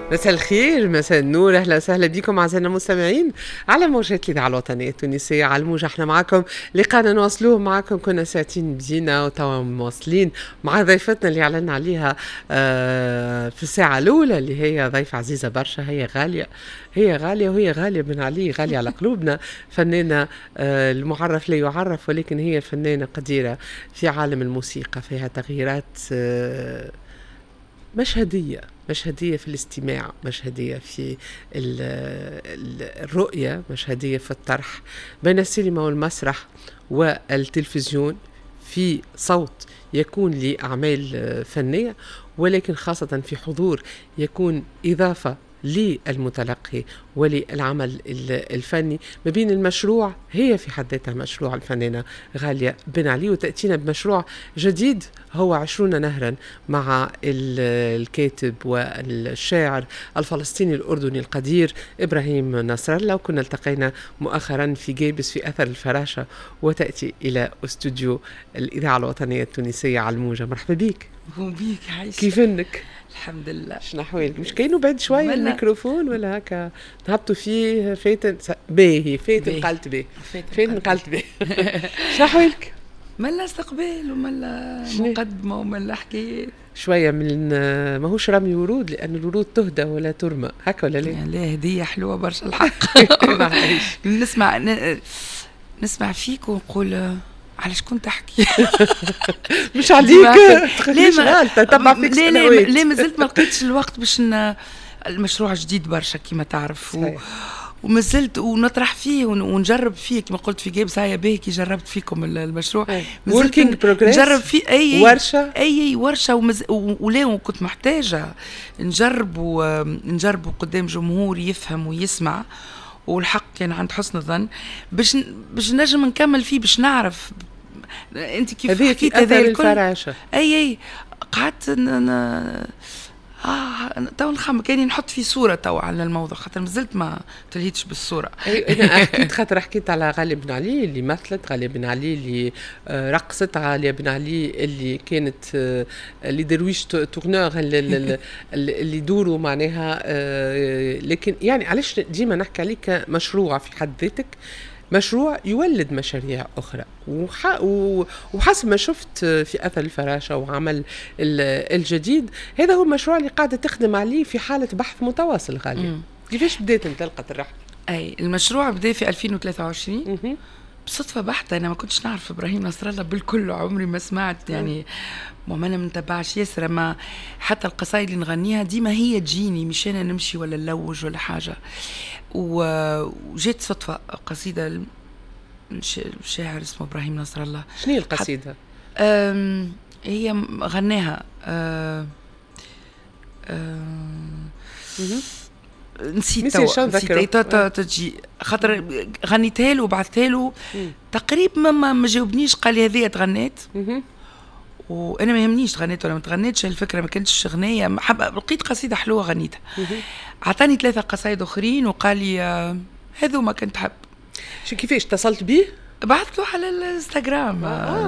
مساء الخير، مساء النور، اهلا وسهلا بكم اعزائنا المستمعين على موجات الاذاعه الوطنيه التونسيه على الموجه. احنا معكم لقانا نواصلوه معكم، كنا ساعتين بدينا وتوا مواصلين مع ضيفتنا اللي اعلنا عليها في الساعه الاولى، اللي هي ضيفه عزيزه برشا. هي غاليه، هي غاليه وهي غاليه بن علي، غاليه على قلوبنا. فنانه المعرف لا يعرف، ولكن هي فنانه قديره في عالم الموسيقى، فيها تغييرات مشهدية في الاستماع، مشهدية في الرؤية، مشهدية في الطرح بين السينما والمسرح والتلفزيون، في صوت يكون لأعمال فنية، ولكن خاصة في حضور يكون إضافة للمتلقي وللعمل الفني. ما بين المشروع، هي في حد ذاتها مشروع الفنانة غالية بن علي، وتأتينا بمشروع جديد هو 20 نهرا مع الكاتب والشاعر الفلسطيني الأردني القدير إبراهيم نصر الله. وكنا التقينا مؤخرا في جيبس في أثر الفراشة، وتأتي إلى استوديو الإذاعة الوطنية التونسية على الموجة. مرحبا بيك. بيك عايشة. كيف انك؟ الحمد لله. شنو احوالك؟ مش كاينه بعد شويه الميكروفون ولا هكا نهبطوا فيه؟ فايت باهي، فايت نقلت به، فايت نقلت به. شنو احوالك؟ ملا استقبال وملا مقدمه وملا حكايات شويه من ماهوش رمي ورود، لان الورود تهدى ولا ترمى، هكا ولا لا؟ لا، هديه حلوه برشا الحق. نسمع فيك ونقول علاش كنت تحكي؟ مش عليك، تخليش غالطه تبع فيك سنوات. لا مازلت ما لقيتش الوقت باش المشروع جديد برشا كيما تعرف، ومازلت ونطرح فيه ونجرب فيه كما قلت في جيبس. هيا باهي كي جربت فيكم المشروع working progress، نجرب فيه اي ورشه ولا كنت محتاجه نجرب قدام جمهور يفهم ويسمع، والحق كان عند حسن الظن باش نجم نكمل فيه، باش نعرف انت كيف حكيت هذا الفراشة. اي قعدت تو نخمم كاني نحط في صورة تو على الموضوع، خاطر مازلت ما تلهيتش بالصورة. انا حكيت على غالية بن علي اللي مثلت، غالية بن علي اللي رقصت، غالية بن علي اللي كانت اللي درويش تورنور اللي يدوروا معناها. لكن يعني علاش ديما نحكي عليك مشروع في حد ذاتك، مشروع يولد مشاريع أخرى، وحسب ما شفت في أثر الفراشة وعمل الجديد، هذا هو المشروع اللي قاعدة تخدم عليه في حالة بحث متواصل. غالي كيفاش بديت انت لقت الرحلة؟ أي المشروع بدأ في 2023 بصدفة بحتة. أنا ما كنتش نعرف إبراهيم نصر الله بالكل، عمري ما سمعت يعني ما أنا منتبعش ياسر، ما حتى القصايد اللي نغنيها ديما هي تجيني، مش أنا نمشي ولا نلوج ولا حاجة. وجيت صدفة قصيدة الشاعر اسمه إبراهيم نصر الله. شنو هي القصيدة؟ هي غناها نسيت تجي، خاطر غنيتها له وبعثتها له تقريبا ما جاوبنيش، قال لي هذه تغنيت وانا ما يهمنيش تغنيت ولا ما تغنيتش، الفكره ما كانتش غنيه، لقيت قصيده حلوه غنيتها. عطاني 3 قصايد اخرين وقال لي هذو ما كنت حب. شو كيفاش اتصلت بيه؟ بعثت له على الانستغرام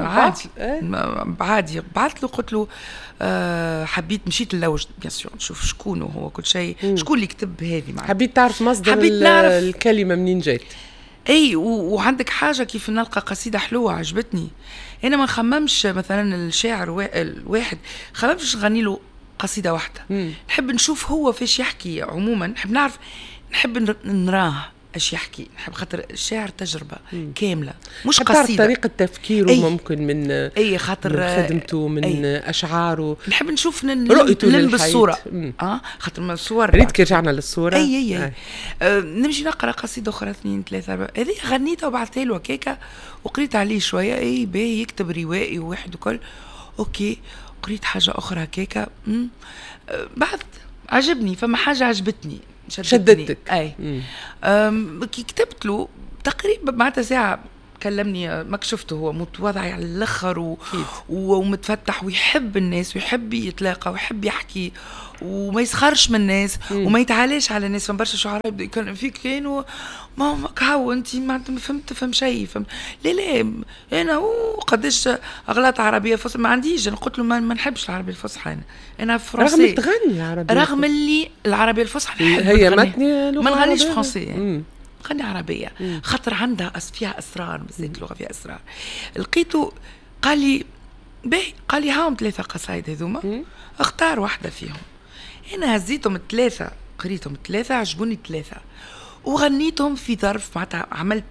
عادي بعثت له، قلت له حبيت، مشيت نلوج بيان سور نشوف شكون هو كل شيء، شكون اللي كتب هذه معي، حبيت تعرف مصدر الكلمه منين جات. اي وعندك حاجه كيف نلقى قصيده حلوه عجبتني، انا ما نخممش مثلا الشاعر الواحد خممش نغني له قصيده واحده، نحب نشوف هو فاش يحكي عموما، نحب نعرف، نحب نراه ايش يحكي، نحب خاطر الشاعر تجربه كامله مش قصيده، طريقه تفكيره ممكن من خاطر من خدمته من اشعاره، نحب نشوف رؤيته بالصوره. خاطر ما الصور ريت كرجعنا للصوره. نمشي نقرا قصيده اخرى 2 3 4 هذه غنيتها وبعثتها له هكاكا وقريت عليه شويه. باهي يكتب روائي وواحد وكل اوكي. قريت حاجه اخرى هكاكا بعد عجبني، فما حاجه عجبتني شدتك. كي كتبت له تقريبا معناتها ساعه كلمني ماك شفته هو متواضع على الاخر ومتفتح ويحب الناس ويحب يتلاقى ويحب يحكي وما يسخرش من الناس وما يتعالاش على الناس. فبرشا شعراء كان فيك كانوا ما كهو انت ما فهم شيء لا انا قداش اغلاط عربيه فصحى ما عنديش. انا قلت له ما نحبش العربيه الفصحى. انا فرنسي رغم تغني عربيه رغم اللي العربيه الفصحى هي متني ما نغنيش فرنسي غني عربيه خاطر عندها فيها اسرار بالذات اللغه فيها اسرار. لقيته قال لي باهي قال لي هاهم 3 قصايد هذوما اختار واحده فيهم. انا هزيتهم 3 قريتهم 3 عجبوني 3 وغنيتهم في ظرف معناتها عملت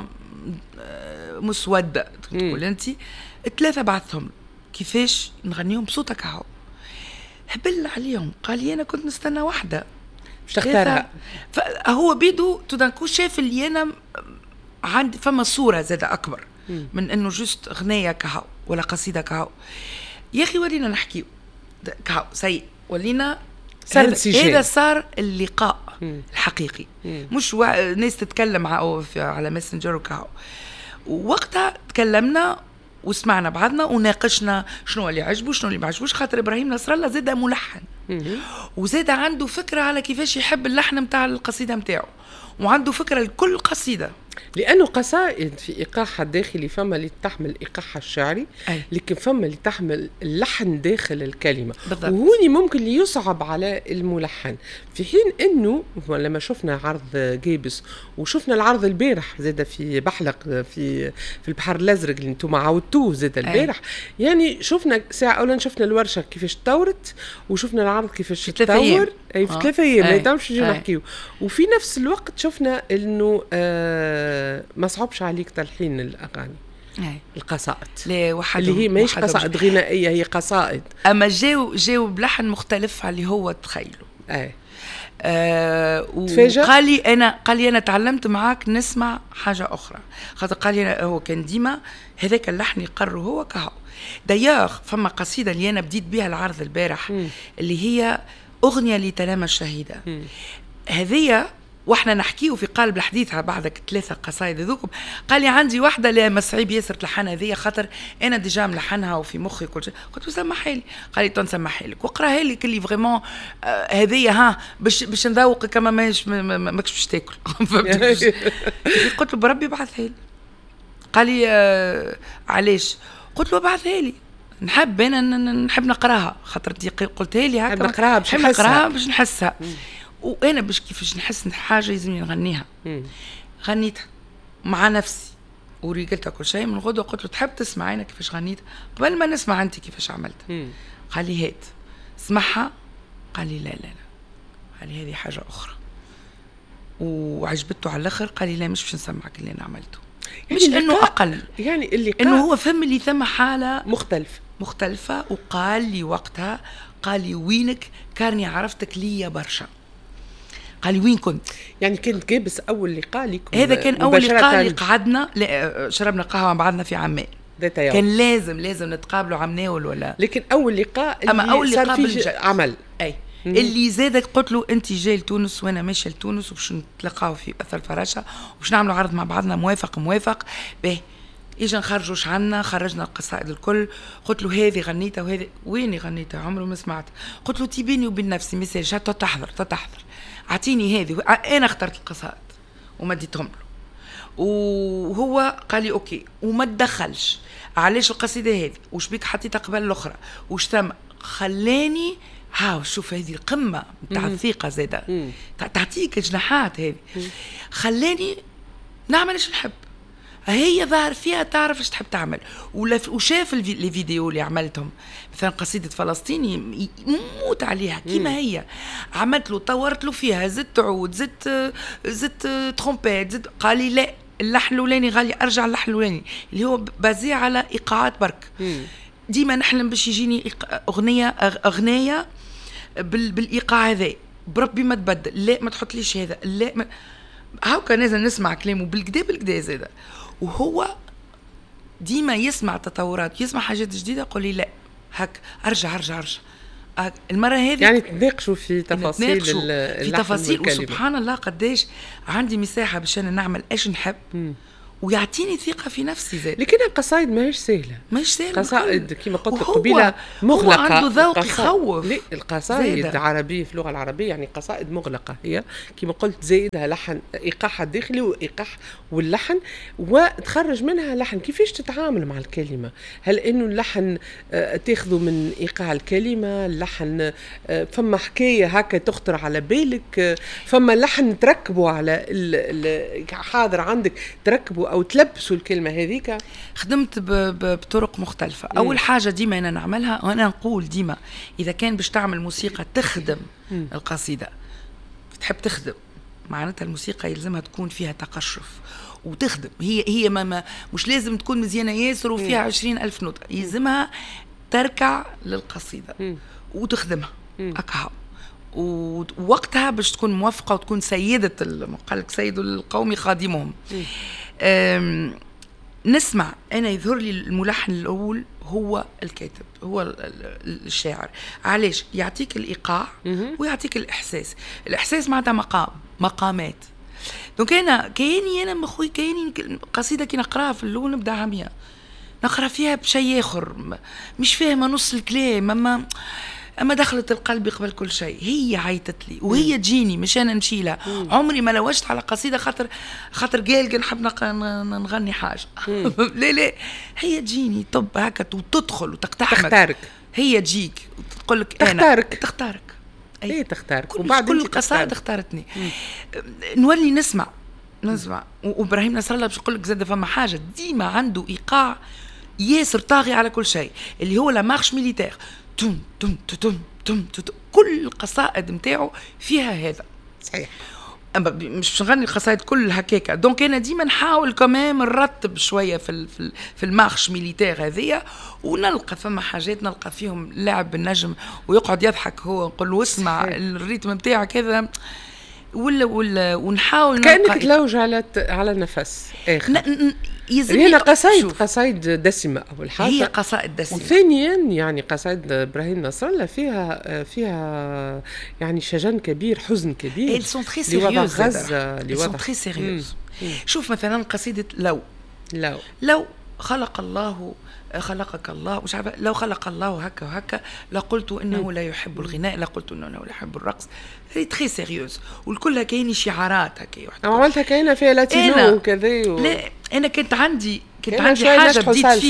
مسوده تقول انت 3 بعثهم كيفاش نغنيهم بصوتك هاو. هبل عليهم قال لي انا كنت نستنى واحده مش تختارها. فهو بيدو تدانكو شاف اللي انا عندي فما صوره زادة اكبر من انه جست اغنيه كهو ولا قصيده كهو. يا اخي ورينا نحكيو كهو سيء ولينا هذا صار اللقاء الحقيقي مش ناس تتكلم على ماسنجر وكهو. ووقتها تكلمنا وسمعنا بعضنا وناقشنا شنو اللي عجبه شنو اللي ما عجبوش. خاطر ابراهيم نصر الله زاد ملحن وزاد عنده فكره على كيفاش يحب اللحن متاع القصيده متاعه وعنده فكره لكل قصيده لانه قصائد في ايقاعها الداخلي فما اللي تحمل ايقاعها الشعري لكن فما اللي تحمل اللحن داخل الكلمه بالضبط. وهوني ممكن اللي يصعب على الملحن في حين انه لما شفنا عرض جيبس وشفنا العرض البارح زاد في بحلق في البحر الازرق اللي انتم عاودتوه زاد البارح يعني شفنا ساعه اولا شفنا الورشه كيفاش تطورت وشفنا العرض كيفاش تطور في 3 ايام ما يدامش نجي نحكيو. وفي نفس الوقت شفنا انه ما صعبش عليك تلحين الأغاني القصائد اللي هي ماهيش قصائد غنائية هي قصائد أما جاو بلحن مختلف على اللي هو تخيله قال لي أنا تعلمت معاك نسمع حاجة أخرى. خاطر قال لي هو كان ديما هذاك اللحن يقرر هو كهو. دايوغ فما قصيدة اللي أنا بديت بها العرض البارح اللي هي أغنية لتنام الشهيدة هذه واحنا نحكيه في قالب الحديث على بعضك 3 قصايد ذوكم. قال لي عندي واحده لا مصعيب ياسر تلحنها هذه خاطر انا ديجا ملحنها وفي مخي كل شيء. قلت له سمحها لي. قال لي تنسمحها لك واقراها لي كلي فريمون هذه ها باش نذوق كما ماكش باش تاكل. قلت له بربي بعثها لي. قال لي علاش؟ قلت له بعثها لي نحب انا نحب نقراها خاطر قلتها لي هكا نقراها باش نحسها وانا باش كيفاش نحس حاجه لازمني نغنيها. غنيتها مع نفسي وريقلتها كل شيء من غدوه. قلت له تحب تسمع انا كيفاش غنيتها قبل ما نسمع انت كيفاش عملتها؟ قال لي هات اسمعها. قال لي لا قال لي هذه حاجه اخرى وعجبته على الاخر. قال لي لا مش باش نسمعك اللي انا عملته مش انه اقل يعني اللي انه هو فهم اللي ثم حاله مختلفه. وقال لي وقتها قال لي وينك كارني عرفتك ليا برشا. قال لي وين كنت؟ يعني كنت جابس اول لقاء لكم هذا كان اول لقاء اللي قعدنا شربنا قهوه مع بعضنا في عمان. كان لازم نتقابلوا عمناول ولا لكن اول لقاء اللي اما اول لقاء في عمل اللي زادك قلت له انت جاي لتونس وانا ماشي لتونس وباش نتلاقاو في اثر الفراشه وباش نعملوا عرض مع بعضنا موافق باهي اجا نخرجوش عنا خرجنا القصائد الكل. قلت له هذه غنيتها وهذه ويني غنيتها عمره ما سمعت. قلت له تبيني وبين نفسي ميساج تحضر اعطيني هذه. انا اخترت القصائد وما اديتهم له وهو قال لي اوكي وما تدخلش علاش القصيده هذه وش بيك حطيتها قبل الاخرى وش ثم خلاني شوف هذه القمه نتاع الثقه زاده تعطيك جناحات هذه خلاني نعمل ايش نحب. هي ظهر فيها تعرف ايش تحب تعمل وشاف الفيديو اللي عملتهم مثلا قصيدة فلسطين يموت عليها كيما هي عملت له طورت له فيها زدت عود زدت ترومبيت قال لي لا اللحن الاولاني غالي ارجع اللحن الاولاني اللي هو بازي على ايقاعات برك. ديما نحلم باش يجيني اغنيه بالايقاع هذا بربي ما تبدل لا ما تحطليش هذا لا هاو كان لازم نسمع كلامه بالكدا زاده. وهو ديما يسمع تطورات يسمع حاجات جديده يقول لي لا هك ارجع المره هذه يعني تناقشوا في تفاصيل في تفاصيل وسبحان الله قداش عندي مساحه باش انا نعمل ايش نحب ويعطيني ثقة في نفسي زاد. لكن القصائد ماهيش سهلة، ماهيش سهلة. قصائد كما قلت قبيلة مغلقة. هو عنده ذوق يخوف. لا القصائد العربية في اللغة العربية يعني قصائد مغلقة، هي كما قلت زائدها لحن، إيقاعها الداخلي وإيقاع واللحن، وتخرج منها لحن. كيفاش تتعامل مع الكلمة؟ هل إنه اللحن تاخذه من إيقاع الكلمة، اللحن فما حكاية هكا تخطر على بالك، فما لحن تركبه على حاضر عندك تركبه أو تلبسوا الكلمة هذيك؟ خدمت بطرق مختلفة. أول حاجة ديما أنا نعملها، وأنا نقول ديما إذا كان باش تعمل موسيقى تخدم القصيدة، تحب تخدم، معناتها الموسيقى يلزمها تكون فيها تقشف وتخدم. هي ما مش لازم تكون مزيانة ياسر وفيها 20,000 نوتة، يلزمها تركع للقصيدة وتخدمها أكها، ووقتها باش تكون موفقة وتكون سيدة قالك سيد القوم خادمهم. نسمع أنا يظهر لي الملحن الأول هو الكاتب، هو الشاعر. علاش؟ يعطيك الإيقاع ويعطيك الإحساس معناتها مقامات. دونك أنا مخوي كايني قصيدة كي نقراها في الأول نبدأ 100 نقرأ فيها بشيء آخر، مش فاهمة نص الكلام، أما دخلت القلب قبل كل شيء. هي عيطت لي وهي تجيني مش أنا نشيلها. عمري ما لوجت على قصيدة خاطر قال نحب نغني حاجة. لا هي تجيني طب هكا وتدخل وتقتحمك. هي تجيك وتقول لك أنا تختارك. هي تختارك وبعد كل القصائد اختارتني. نولي نسمع وإبراهيم نصر الله باش يقول لك زاد فما حاجة ديما عنده إيقاع ياسر طاغي على كل شيء، اللي هو لا مارش ميليتير. تم تم تم تم تم. كل القصائد متاعه فيها هذا. صحيح. أما مش نغني القصائد كل هكاكا. دونك أنا ديما نحاول كمان نرتب شوية في المارش ميليتير هذية، ونلقى فما حاجات نلقى فيهم لعب النجم ويقعد يضحك هو، نقول له اسمع الريتم متاعك كذا ولا ونحاول كأنك تلوج على نفس آخر. هنا قصايد دسمة أول حاجة، هي قصائد دسمة. وثانيا يعني قصائد إبراهيم نصر الله فيها يعني شجن كبير، حزن كبير. Elles sont très sérieuses. Elles sont très sérieuses. شوف مثلا قصيدة لو خلقك الله مش عارفة، لو خلق الله هكا وهكا لقلت إنه لا يحب الغناء، لقلت إنه لا يحب الرقص. هي تري سيريوز والكلها كاين شعارات هكا. عملتها كاينة فيها لاتينو وكذا لا أنا كنت عندي حاجة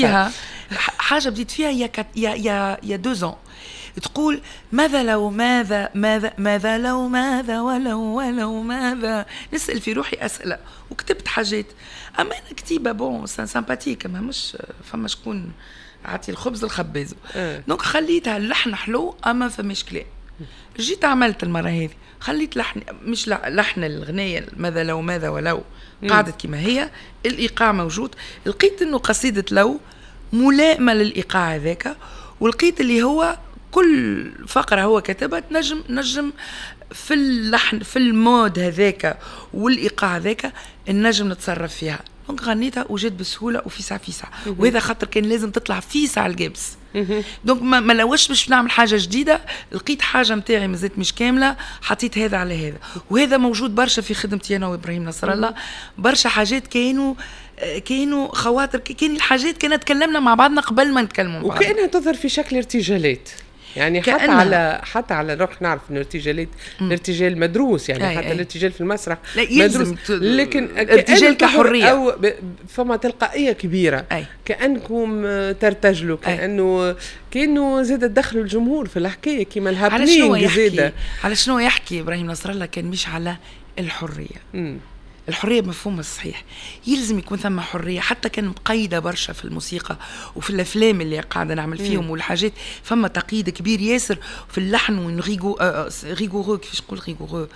بديت فيها يا 2 ans. تقول ماذا لو ماذا لو ماذا ولو ماذا. نسأل في روحي أسئلة وكتبت حاجات. أما أنا كتيبة بون سامباتيك، أما مش فما شكون عطي الخبز الخباز. دونك خليتها اللحن حلو أما فماش كلام. جيت عملت المرة هذه خليت لحن، مش لحن الغنية ماذا لو ماذا ولو، قاعدت كما هي، الإيقاع موجود. لقيت إنه قصيدة لو ملائمة للإيقاع هذاك، ولقيت اللي هو كل فقرة هو كتبت نجم في اللحن في المود هذاك والإيقاع هذاك النجم نتصرف فيها. دونك غنيتها وجات بسهولة وفيسع. وهذا خاطر كان لازم تطلع فيسع الجبس. دونك ما لوش باش نعمل حاجة جديدة، لقيت حاجة متاعي مازالت مش كاملة، حطيت هذا على هذا. وهذا موجود برشا في خدمتي أنا وإبراهيم نصر الله. برشا حاجات كانوا خواطر، كان الحاجات كنا تكلمنا مع بعضنا قبل ما نتكلموا مع بعض، وكأنها تظهر في شكل ارتجالات. يعني حتى على روح نعرف انه الارتجال مدروس، يعني حتى الارتجال في المسرح مدروس، لكن ارتجال كحريه او فما تلقائيه كبيره. كانكم ترتجلوا، كانه زاد تدخلوا الجمهور في الحكايه كيما الهابنينغ زاده. على شنو يحكي ابراهيم نصر الله؟ كان مش على الحريه. الحرية مفهومها الصحيح، يلزم يكون ثم حرية. حتى كان مقيدة برشا في الموسيقى وفي الأفلام اللي قاعدة نعمل فيهم والحاجات، فما تقييد كبير ياسر في اللحن ريغورو. كيفاش نقول ريغورو؟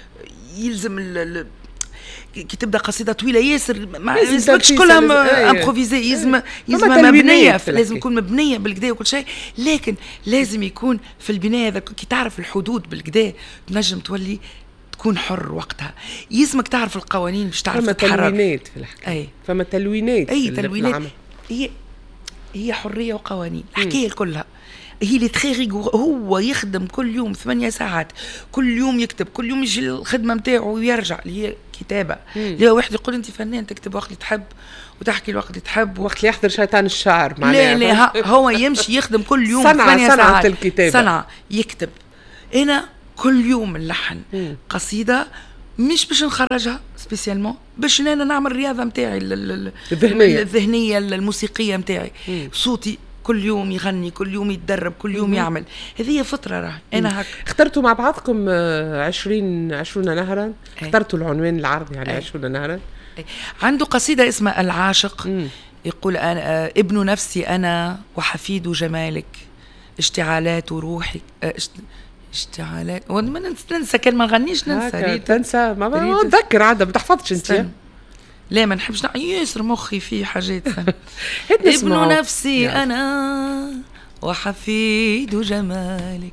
يلزم كي تبدا قصيدة طويلة ياسر ما يلزمكش كلها امبروفيزي، يلزم مبنية، لازم يكون مبنية بالكدا وكل شيء، لكن لازم يكون في البناية هذا كي تعرف الحدود بالكدا تنجم تولي تكون حر وقتها. يسمك تعرف القوانين باش تعرف تتحرك. فما تلوينات في الحكاية. فما تلوينات. تلوينات. هي حرية وقوانين. الحكاية كلها هي اللي تخي ريغور، هو يخدم كل يوم 8 ساعات، كل يوم يكتب، كل يوم يجي الخدمه نتاعو ويرجع اللي هي كتابه. اللي هو واحد يقول انت فنان تكتب وقت اللي تحب وتحكي الوقت اللي تحب، وقت اللي يحضر شيطان الشعر معناها. لا هو يمشي يخدم كل يوم صنعة 8 ساعات الكتابة، صنعة يكتب. انا كل يوم نلحن قصيده مش باش نخرجها سبيسيالمون، باش انا نعمل الرياضه نتاعي الذهنيه الموسيقيه نتاعي. صوتي كل يوم يغني، كل يوم يتدرب، كل يوم يعمل. هذه فتره راهي انا هك. اخترتوا مع بعضكم 20 نهرا. اخترتوا العنوان العرض يعني 20 نهرا. عنده قصيده اسمها العاشق. يقول أنا ابن نفسي أنا وحفيد جمالك، اشتعالات روحك اشتعالات. وما ننسى كلمة نغنيش، ننسى تنسى ما نتذكر عادة ما تحفظش انت. لا ما نحبش يسر مخي في حاجات. ابن نفسي أنا وحفيد جمالك،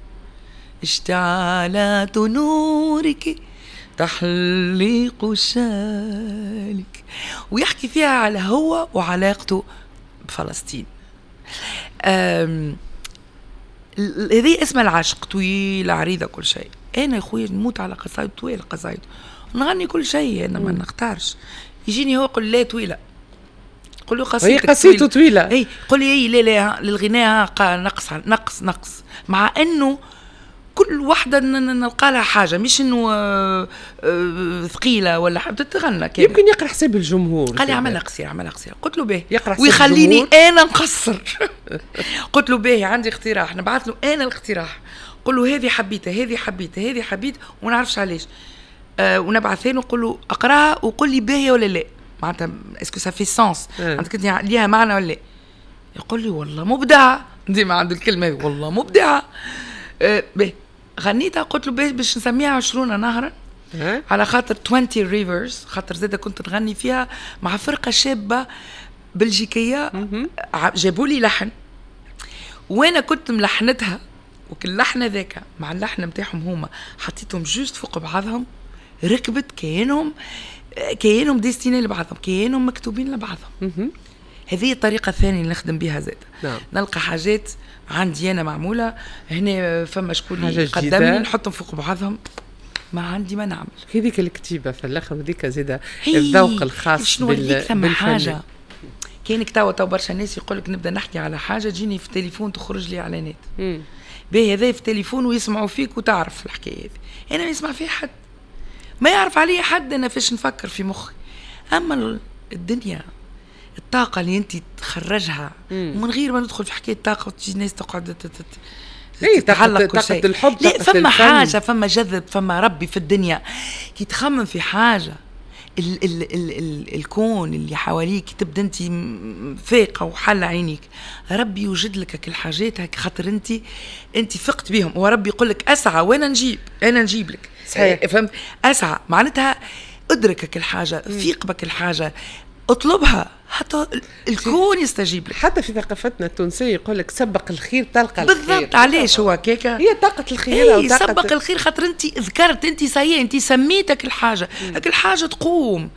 اشتعالات نورك تحليق شالك. ويحكي فيها على هو وعلاقته بفلسطين. هذه اسمها العاشق، طويلة عريضة كل شيء. أنا خويا نموت على قصايد طويلة، قصايد نغني كل شيء، أنا ما نختارش. يجيني هو يقول لا طويلة، قل له قصيدته طويلة. اي قل لي لا للغناء نقص نقص نقص، مع انه كل واحدة نلقى لها حاجة، مش انه ثقيلة ولا حابة تتغنى. يمكن يقرأ حساب الجمهور. قال لي عملها قصير عملها قصير. قلت له باهي ويخليني انا نقصر. قلت له باهي عندي اقتراح، نبعث له انا الاقتراح، قل له هذه حبيتها هذه حبيتها هذه حبيت ونعرفش علاش، ونبعث له نقول له اقراها وقل لي باهية ولا لا، معناتها اسكو سا في سونس عندك ليها معنى ولا لا. يقول لي والله مبدعة، ديما عنده الكلمة والله مبدعة. باهي غنيتها. قلت له باش نسميها 20 نهرا على خاطر 20 ريفرز، خاطر زاده كنت نغني فيها مع فرقه شابه بلجيكيه. جابوا لي لحن وانا كنت ملحنتها، وكل لحن ذاك مع اللحن نتاعهم هما حطيتهم جوست فوق بعضهم، ركبت كيانهم ديستيني لبعضهم، كيانهم مكتوبين لبعضهم. هذه الطريقه الثانيه اللي نخدم بها زاد. نلقى حاجات عندي انا معموله هنا، فما شكون قدمني نحطهم فوق بعضهم، ما عندي ما نعمل. هذيك الكتيبه في الاخر وديك زاده الذوق الخاص بالفن. حاجه كاينك تو برشا ناس يقولك نبدا نحكي على حاجه تجيني في التليفون تخرج لي اعلانات باهي، هذا في التليفون ويسمعوا فيك وتعرف الحكايه هذه. انا ما يسمع فيها حد، ما يعرف علي حد، انا فاش نفكر في مخي. اما الدنيا الطاقة اللي انت تخرجها ومن غير ما ندخل في حكاية طاقة وتجي الناس تقعد تتعلق كل شيء. الحب لا فما حاجة، فما جذب، فما ربي في الدنيا. كي تخمم في حاجة الكون اللي حواليك تبدا انت فايقة وحل عينيك، ربي يوجد لك الحاجات هيك خاطر انت فقت بهم. وربي يقول لك اسعى وانا نجيب لك. صحيح. فهمت؟ اسعى معناتها ادركك الحاجة، فيق بك الحاجة، اطلبها حتى الكون يستجيب لك. حتى في ثقافتنا التونسيه يقول لك سبق الخير تلقى الخير. بالضبط. علاش هو كيكا؟ هي طاقه الخير. سبق الخير خاطر انت ذكرت، انت سايي، انت سميتك الحاجه، هاك الحاجه تقوم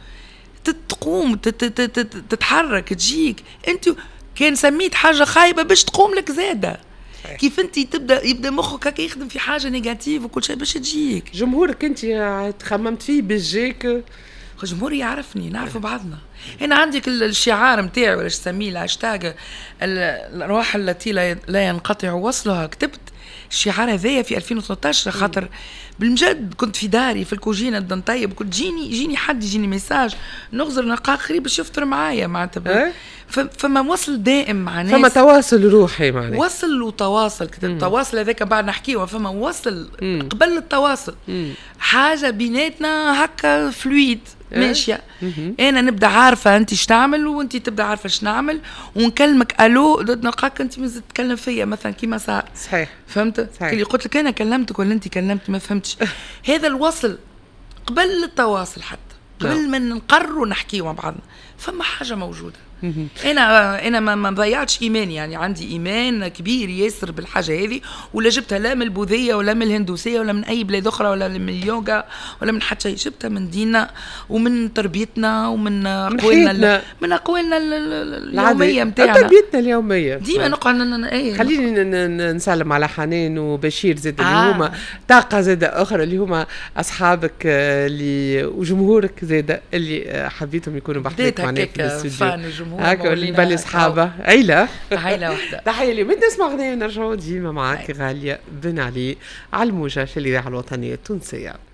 تتحرك تجيك. انت كان سميت حاجه خايبه باش تقوم لك زاده. كيف انت يبدا مخك هكا يخدم في حاجه نيجاتيف وكل شيء باش تجيك. جمهورك انت تخممت فيه بجيك؟ جمهوري يعرفني، نعرفوا بعضنا. هنا عندك الشعار متاعي ولا تسميه الهاشتاج الارواح التي لا ينقطع وصلها. كتبت الشعار هذايا في 2013 خاطر بالمجد كنت في داري في الكوجينه نطيب، كنت يجيني حد يجيني ميساج نغزر نلقاك قريب باش يفطر معايا معناتها. فما وصل دائم مع ناس، فما تواصل روحي معناتها. وصل وتواصل كتب التواصل هذاك بعد نحكيه. فما وصل قبل التواصل حاجه بيناتنا هكا فلويد ماشيه. انا نبدا عارفه انت ايش تعمل وانت تبدا عارفه ايش نعمل، ونكلمك الو نلقاك انت مازال تتكلم فيا مثلا كيما صار. صحيح. فهمت؟ اللي قلت لك انا كلمتك ولا انت كلمت ما فهمتش. هذا الوصل قبل التواصل، حتى قبل ما نقرر نحكيه مع بعضنا فما حاجه موجوده. انا ما ضيعتش ايماني، يعني عندي ايمان كبير ياسر بالحاجه هذه، ولا جبتها لا من البوذيه ولا من الهندوسيه ولا من اي بلاد اخرى ولا من اليوغا ولا من حتى شيء، جبتها من ديننا ومن تربيتنا ومن اقوالنا من اقوالنا اليوميه نتاعنا، تربيتنا اليوميه. ديما نقعد خليني نسلم على حنان وبشير زاد اللي هما طاقه زاد اخرى، اللي هما اصحابك اللي وجمهورك زاد اللي حبيتهم يكونوا بحثك معنا في الاستوديو. هكا اللي بالي صحابه عيله واحده. تحيه لي. بدنا نسمع غنية ونرجعوا ديما معاك غاليه بن علي على الموجه في الاذاعه الوطنيه التونسيه.